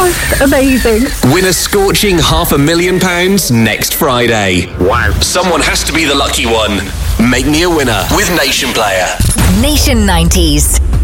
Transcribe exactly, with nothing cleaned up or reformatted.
Just amazing. Win a scorching half a million pounds next Friday. Wow. Someone has to be the lucky one. Make me a winner with Nation Player. Nation nineties.